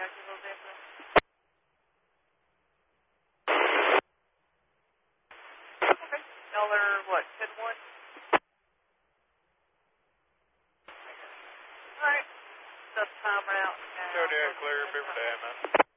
got your little difference. Okay. Y'all are what, 10-1? Alright. Enough time out. Go down, clear, Beaver Dam, man.